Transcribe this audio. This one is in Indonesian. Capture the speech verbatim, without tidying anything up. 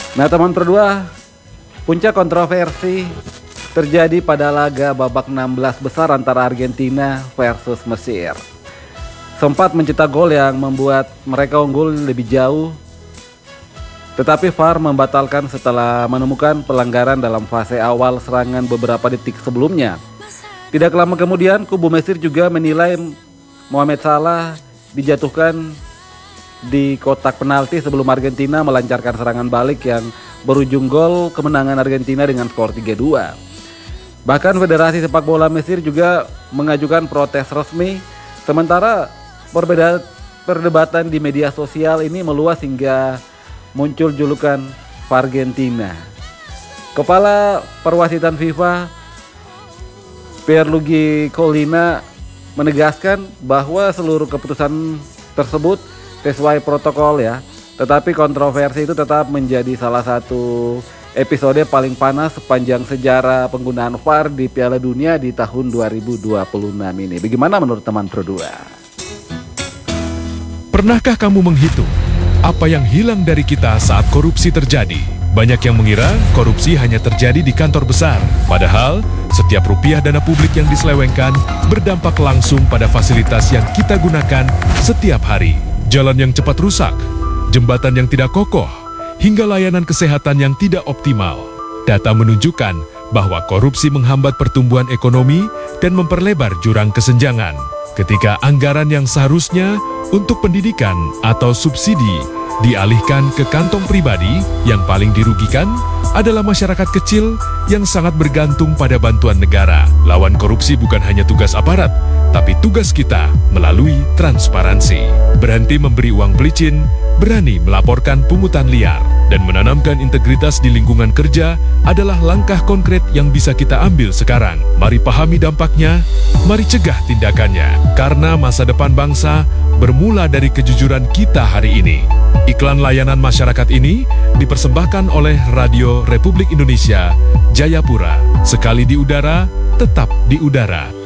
Nah teman berdua, puncak kontroversi terjadi pada laga babak enam belas besar antara Argentina versus Mesir. Sempat mencetak gol yang membuat mereka unggul lebih jauh, tetapi V A R membatalkan setelah menemukan pelanggaran dalam fase awal serangan beberapa detik sebelumnya. Tidak lama kemudian, kubu Mesir juga menilai Mohamed Salah dijatuhkan di kotak penalti sebelum Argentina melancarkan serangan balik yang berujung gol kemenangan Argentina dengan skor tiga dua. Bahkan Federasi Sepak Bola Mesir juga mengajukan protes resmi, sementara perbedaan perdebatan di media sosial ini meluas hingga muncul julukan Argentina. Kepala Perwasitan FIFA Pierluigi Collina menegaskan bahwa seluruh keputusan tersebut sesuai protokol ya, tetapi kontroversi itu tetap menjadi salah satu episode paling panas sepanjang sejarah penggunaan V A R di Piala Dunia di tahun dua ribu dua puluh enam ini. Bagaimana menurut teman berdua? Pernahkah kamu menghitung apa yang hilang dari kita saat korupsi terjadi? Banyak yang mengira korupsi hanya terjadi di kantor besar. Padahal, setiap rupiah dana publik yang diselewengkan berdampak langsung pada fasilitas yang kita gunakan setiap hari. Jalan yang cepat rusak, jembatan yang tidak kokoh, hingga layanan kesehatan yang tidak optimal. Data menunjukkan bahwa korupsi menghambat pertumbuhan ekonomi dan memperlebar jurang kesenjangan. Ketika anggaran yang seharusnya untuk pendidikan atau subsidi dialihkan ke kantong pribadi, yang paling dirugikan adalah masyarakat kecil yang sangat bergantung pada bantuan negara. Lawan korupsi bukan hanya tugas aparat, tapi tugas kita melalui transparansi. Berhenti memberi uang pelicin, berani melaporkan pungutan liar, dan menanamkan integritas di lingkungan kerja adalah langkah konkret yang bisa kita ambil sekarang. Mari pahami dampaknya, mari cegah tindakannya, karena masa depan bangsa bermula dari kejujuran kita hari ini. Iklan layanan masyarakat ini dipersembahkan oleh Radio Republik Indonesia, Jayapura. Sekali di udara, tetap di udara.